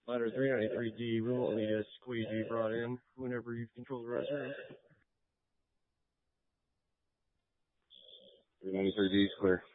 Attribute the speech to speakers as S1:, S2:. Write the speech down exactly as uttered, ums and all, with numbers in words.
S1: Ladder three ninety-three D, we won't need a squeegee brought in whenever you control the restroom.
S2: three ninety-three D is clear.